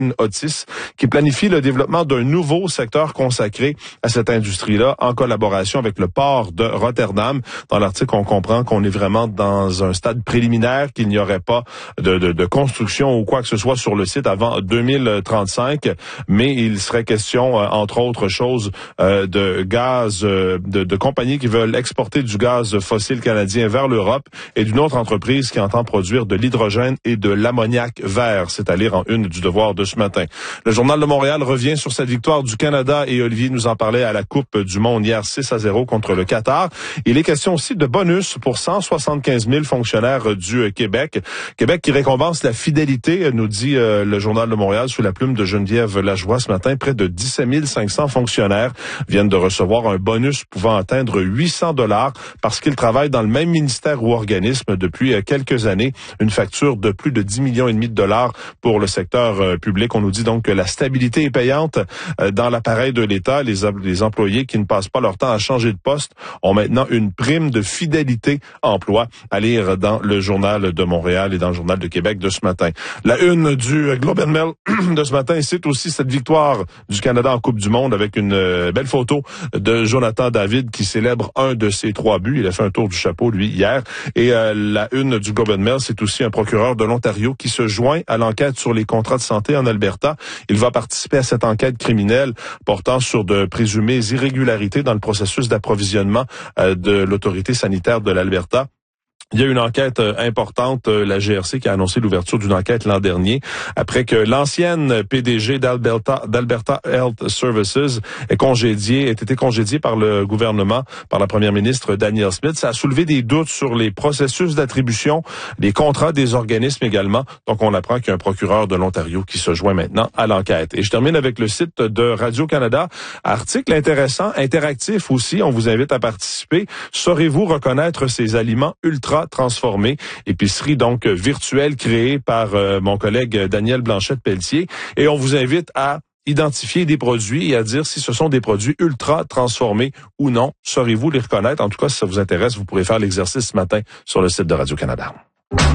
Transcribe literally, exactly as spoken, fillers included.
Otis, qui planifie le développement d'un nouveau secteur consacré à cette industrie-là en collaboration avec le port de Rotterdam. Dans l'article, on comprend qu'on est vraiment dans un stade préliminaire, qu'il n'y aurait pas de, de, de construction ou quoi que ce soit sur le site avant deux mille trente-cinq, mais il serait question, euh, entre autres choses, euh, de gaz, euh, de, de compagnies qui veulent exporter du gaz fossile canadien vers l'Europe et d'une autre entreprise qui entend produire de l'hydrogène et de l'ammoniac vert. C'est à lire en une du Devoir de ce matin. Le Journal de Montréal revient sur cette victoire du Canada et Olivier nous en parlait à la Coupe du Monde hier six à zéro contre le Qatar. Il est question aussi de bonus pour cent soixante-quinze mille fonctionnaires du Québec. Québec qui récompense la fidélité, nous dit euh, le Journal de Montréal sous la plume de Geneviève Lajoie ce matin. Près de dix-sept mille cinq cents fonctionnaires viennent de recevoir un bonus pouvant atteindre huit cents dollars parce qu'ils travaillent dans le même ministère ou organisme depuis quelques années. Une facture de plus de dix millions et demi de dollars pour le secteur euh, public. On nous dit donc que la stabilité est payante euh, dans l'appareil de l'État. Les, les employés qui ne passent pas leur temps à changer de poste ont maintenant une prime de fidélité emploi à lire dans le Journal de Montréal et dans le Journal de Québec de ce matin. La une du Globe and Mail de ce matin cite aussi cette victoire du Canada en Coupe du Monde avec une euh, belle photo de Jonathan David qui célèbre un de ses trois buts. Il a fait un tour du chapeau, lui, hier. Et euh, la une du Globe and Mail, c'est aussi un procureur de l'Ontario qui se joint à l'enquête sur les contrats de santé en Alberta. Il va participer à cette enquête criminelle portant sur de présumées irrégularités dans le processus d'approvisionnement euh, de l'autorité sanitaire de l'Alberta. Il y a une enquête importante, la G R C qui a annoncé l'ouverture d'une enquête l'an dernier après que l'ancienne P D G d'Alberta, d'Alberta Health Services ait congédié, ait été congédiée par le gouvernement, par la première ministre Danielle Smith. Ça a soulevé des doutes sur les processus d'attribution, les contrats des organismes également. Donc on apprend qu'il y a un procureur de l'Ontario qui se joint maintenant à l'enquête. Et je termine avec le site de Radio-Canada. Article intéressant, interactif aussi. On vous invite à participer. Saurez-vous reconnaître ces aliments ultra transformé, épicerie donc virtuelle créée par euh, mon collègue Daniel Blanchette-Pelletier. Et on vous invite à identifier des produits et à dire si ce sont des produits ultra transformés ou non. Saurez-vous les reconnaître? En tout cas, si ça vous intéresse, vous pourrez faire l'exercice ce matin sur le site de Radio-Canada.